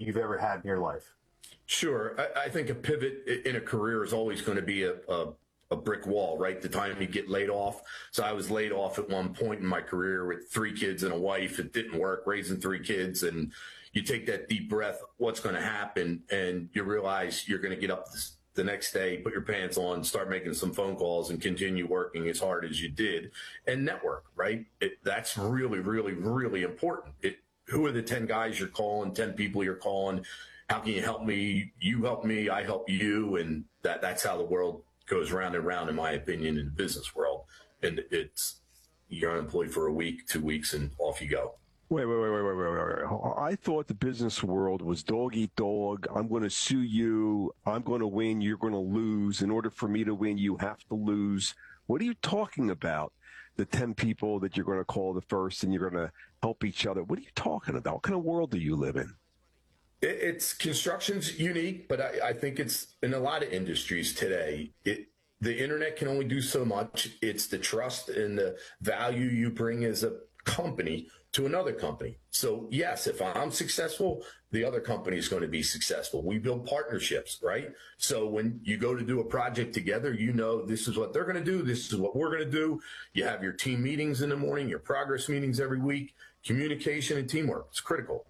you've ever had in your life? Sure. I think a pivot in a career is always going to be a brick wall, right? The time you get laid off. So I was laid off at one point in my career with 3 kids and a wife. It didn't work, raising 3 kids. And you take that deep breath, what's going to happen? And you realize you're going to get up the next day, put your pants on, start making some phone calls and continue working as hard as you did and network, right? That's really, really, really important. Who are the 10 guys you're calling, 10 people you're calling? How can you help me? You help me, I help you. And that's how the world goes round and round, in my opinion, in the business world. And you're unemployed for a week, 2 weeks, and off you go. Wait. I thought the business world was dog eat dog. I'm going to sue you. I'm going to win. You're going to lose. In order for me to win, you have to lose. What are you talking about? The 10 people that you're going to call the first and you're going to help each other. What are you talking about? What kind of world do you live in? It's construction's unique, but I think it's in a lot of industries today. The internet can only do so much. It's the trust and the value you bring as a company to another company. So yes, if I'm successful, the other company is going to be successful. We build partnerships, right? So when you go to do a project together, you know this is what they're going to do. This is what we're going to do. You have your team meetings in the morning, your progress meetings every week. Communication and teamwork, it's critical.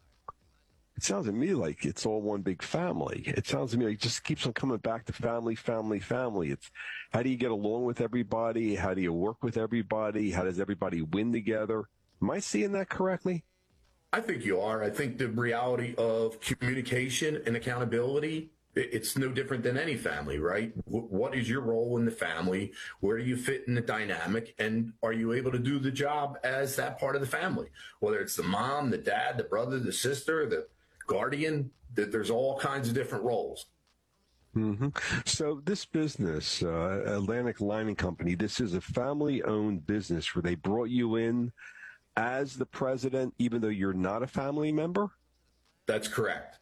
It sounds to me like it's all one big family. It sounds to me like it just keeps on coming back to family. It's how do you get along with everybody? How do you work with everybody? How does everybody win together? Am I seeing that correctly? I think you are. I think the reality of communication and accountability, it's no different than any family, right? What is your role in the family? Where do you fit in the dynamic? And are you able to do the job as that part of the family? Whether it's the mom, the dad, the brother, the sister, the guardian, there's all kinds of different roles. Mm-hmm. So this business, Atlantic Lining Company, this is a family-owned business where they brought you in as the president, even though you're not a family member? That's correct.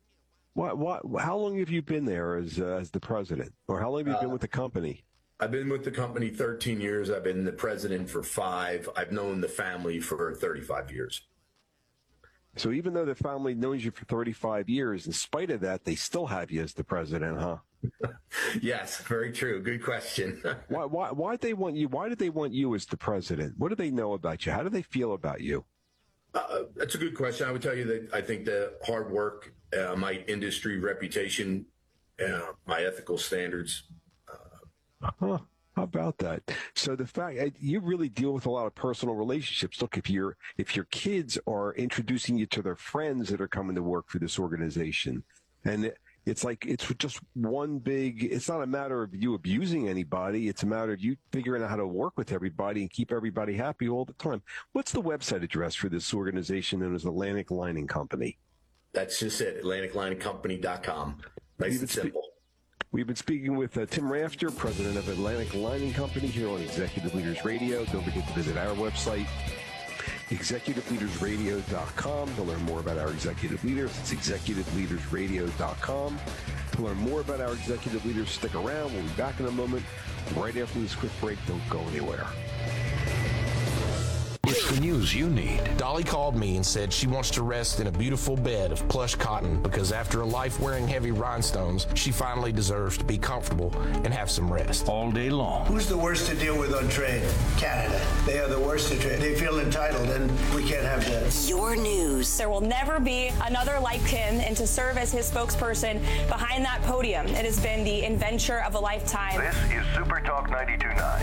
How long have you been there as the president? Or how long have you been with the company? I've been with the company 13 years. I've been the president for 5. I've known the family for 35 years. So even though the family knows you for 35 years, in spite of that, they still have you as the president, huh? Yes, very true. Good question. Why they want you? Why did they want you as the president? What do they know about you? How do they feel about you? That's a good question. I would tell you that I think the hard work, my industry reputation, my ethical standards. How about that? So the fact you really deal with a lot of personal relationships. Look, if your kids are introducing you to their friends that are coming to work for this organization, and it's like it's just one big. It's not a matter of you abusing anybody. It's a matter of you figuring out how to work with everybody and keep everybody happy all the time. What's the website address for this organization known as Atlantic Lining Company? That's just it. AtlanticLiningCompany.com. Nice and simple. We've been speaking with Tim Rafter, president of Atlantic Lining Company, here on Executive Leaders Radio. Don't forget to visit our website, executiveleadersradio.com, to learn more about our executive leaders. It's executiveleadersradio.com. To learn more about our executive leaders, stick around. We'll be back in a moment. Right after this quick break, don't go anywhere. It's the news you need. Dolly called me and said she wants to rest in a beautiful bed of plush cotton because after a life wearing heavy rhinestones, she finally deserves to be comfortable and have some rest. All day long. Who's the worst to deal with on trade? Canada. They are the worst to trade. They feel entitled, and we can't have that. Your news. There will never be another like him, and to serve as his spokesperson behind that podium, it has been the adventure of a lifetime. This is Super Talk 92.9.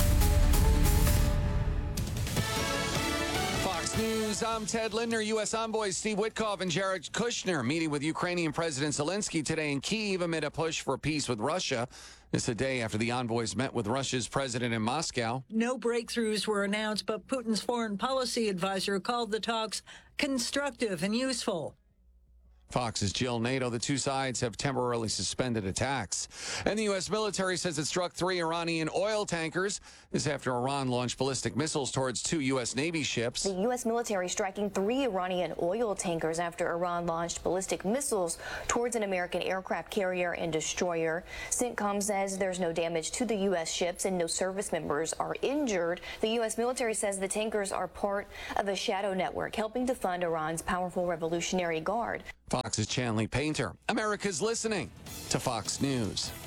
News. I'm Ted Lindner. U.S. envoys Steve Witkoff and Jared Kushner meeting with Ukrainian President Zelensky today in Kyiv amid a push for peace with Russia. It's a day after the envoys met with Russia's president in Moscow. No breakthroughs were announced, but Putin's foreign policy advisor called the talks constructive and useful. Fox's Jill Nato. The two sides have temporarily suspended attacks. And the U.S. military says it struck 3 Iranian oil tankers. This after Iran launched ballistic missiles towards 2 U.S. Navy ships. The U.S. military striking 3 Iranian oil tankers after Iran launched ballistic missiles towards an American aircraft carrier and destroyer. CENTCOM says there's no damage to the U.S. ships and no service members are injured. The U.S. military says the tankers are part of a shadow network helping to fund Iran's powerful Revolutionary Guard. Fox's Chanley Painter. America's listening to Fox News.